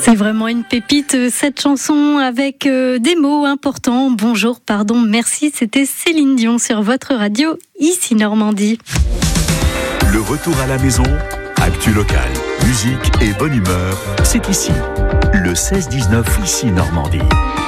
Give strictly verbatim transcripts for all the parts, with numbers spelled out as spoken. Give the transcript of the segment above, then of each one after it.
C'est vraiment une pépite, cette chanson, avec euh, des mots importants. Bonjour, pardon, merci. C'était Céline Dion sur votre radio, ici Normandie. Le retour à la maison, actu locale, musique et bonne humeur, c'est ici. Le seize dix-neuf, ici Normandie.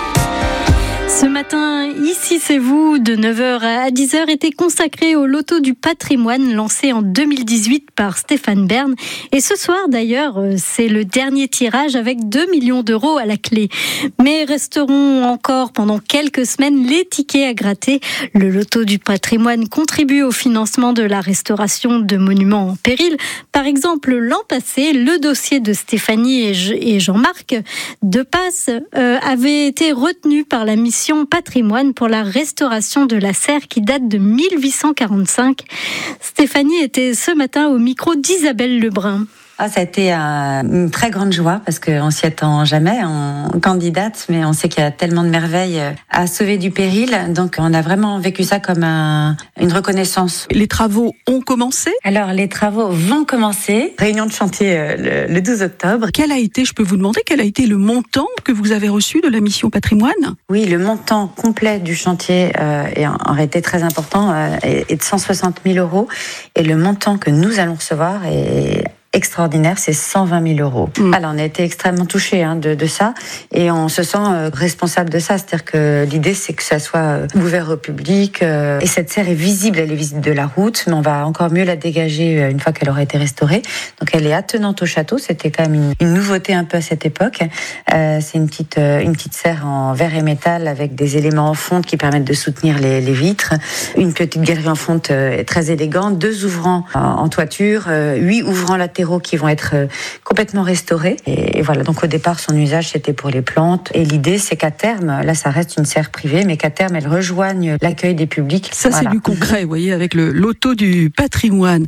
Ce matin, ici c'est vous, de neuf heures à dix heures, était consacré au loto du patrimoine lancé en deux mille dix-huit par Stéphane Bern. Et ce soir d'ailleurs, c'est le dernier tirage avec deux millions d'euros à la clé. Mais resteront encore pendant quelques semaines les tickets à gratter. Le loto du patrimoine contribue au financement de la restauration de monuments en péril. Par exemple, l'an passé, le dossier de Stéphanie et Jean-Marc Depasse euh, avait été retenu par la mission patrimoine pour la restauration de la serre qui date de mille huit cent quarante-cinq. Stéphanie était ce matin au micro d'Isabelle Lebrun. Ah, ça a été euh, une très grande joie parce qu'on s'y attend jamais en candidate, mais on sait qu'il y a tellement de merveilles à sauver du péril. Donc, on a vraiment vécu ça comme un, une reconnaissance. Les travaux ont commencé ? Alors, les travaux vont commencer. Réunion de chantier euh, le, le douze octobre. Quel a été, je peux vous demander, quel a été le montant que vous avez reçu de la mission patrimoine ? Oui, le montant complet du chantier euh, est en, en réalité très important, euh, est de cent soixante mille euros. Et le montant que nous allons recevoir est extraordinaire, c'est cent vingt mille euros. Mmh. Alors, on a été extrêmement touchés hein, de, de ça et on se sent euh, responsable de ça. C'est-à-dire que l'idée, c'est que ça soit euh, ouvert au public euh, et cette serre est visible, elle est visible de la route, mais on va encore mieux la dégager euh, une fois qu'elle aura été restaurée. Donc, elle est attenante au château. C'était quand même une, une nouveauté un peu à cette époque. Euh, c'est une petite, euh, une petite serre en verre et métal avec des éléments en fonte qui permettent de soutenir les, les vitres. Une petite galerie en fonte euh, très élégante, deux ouvrants en, en toiture, euh, huit ouvrants latéraux qui vont être complètement restaurés. Et voilà, donc au départ, son usage, c'était pour les plantes. Et l'idée, c'est qu'à terme, là, ça reste une serre privée, mais qu'à terme, elle rejoigne l'accueil des publics. Ça, voilà. C'est du concret, vous voyez, avec le loto du patrimoine.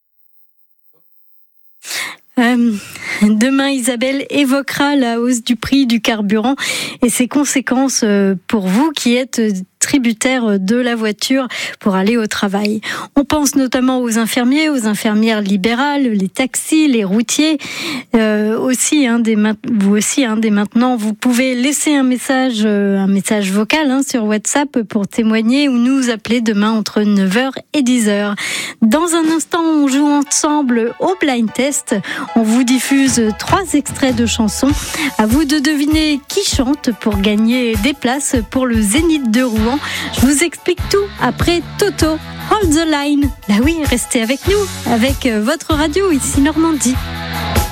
Euh, demain, Isabelle évoquera la hausse du prix du carburant et ses conséquences pour vous qui êtes tributaire de la voiture pour aller au travail. On pense notamment aux infirmiers, aux infirmières libérales, les taxis, les routiers. Euh, aussi, hein, dès ma- vous aussi, hein, dès maintenant, vous pouvez laisser un message, euh, un message vocal hein, sur WhatsApp pour témoigner ou nous appeler demain entre neuf heures et dix heures. Dans un instant, on joue ensemble au blind test. On vous diffuse trois extraits de chansons. À vous de deviner qui chante pour gagner des places pour le Zénith de Rouen. Je vous explique tout après Toto, Hold the Line. Bah oui, restez avec nous, avec votre radio ici Normandie.